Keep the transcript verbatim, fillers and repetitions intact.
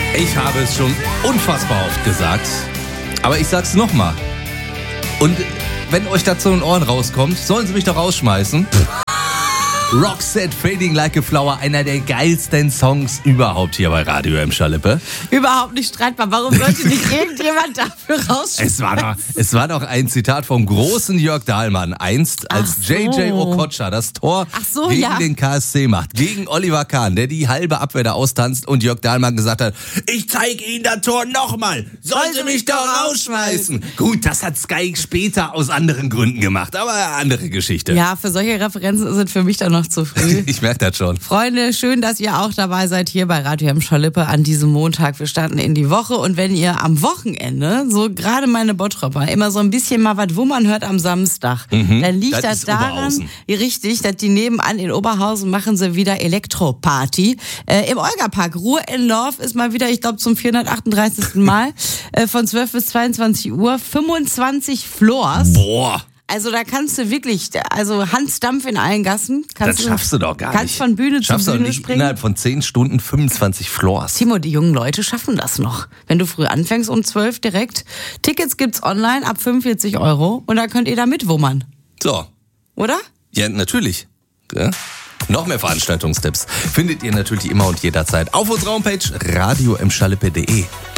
Ich habe es schon unfassbar oft gesagt, aber ich sag's nochmal. Und wenn euch das so in den Ohren rauskommt, sollen sie mich doch rausschmeißen. Roxette, Fading Like a Flower, einer der geilsten Songs überhaupt hier bei Radio Emscher-Lippe. Überhaupt nicht streitbar. Warum sollte nicht irgendjemand dafür rausschmeißen? Es war doch, es war doch ein Zitat vom großen Jörg Dahlmann einst, als Ach so. J J Okocha das Tor Ach so, gegen ja. den K S C macht, gegen Oliver Kahn, der die halbe Abwehr da austanzt und Jörg Dahlmann gesagt hat, ich zeige Ihnen das Tor nochmal, sollen Sie mich doch rausschmeißen. Gut, das hat Sky später aus anderen Gründen gemacht, aber andere Geschichte. Ja, für solche Referenzen sind für mich dann noch zu früh. Ich merke das schon. Freunde, schön, dass ihr auch dabei seid hier bei Radio Emscher-Lippe an diesem Montag. Wir starten in die Woche und wenn ihr am Wochenende, so gerade meine Bottropper, immer so ein bisschen mal was Wummern hört am Samstag, Mhm, dann liegt das das, ist daran, Oberhausen. richtig, dass die nebenan in Oberhausen machen sie wieder Elektroparty. Äh, Im Olga-Park, Ruhe in Love ist mal wieder, ich glaube zum vierhundertachtunddreißigsten Mal, äh, von zwölf bis zweiundzwanzig Uhr, fünfundzwanzig Floors. Boah, Also da kannst du wirklich, also Hansdampf in allen Gassen. Kannst das schaffst du doch gar kannst nicht. von Bühne Schaffst zu du Bühne nicht springen. innerhalb von zehn Stunden fünfundzwanzig Floors. Timo, die jungen Leute schaffen das noch. Wenn du früh anfängst um zwölf direkt. Tickets gibt's online ab fünfundvierzig Euro und da könnt ihr da mitwummern. So, Oder? ja, natürlich. Ja. Noch mehr Veranstaltungstipps findet ihr natürlich immer und jederzeit auf unserer Homepage radio emscher lippe punkt de.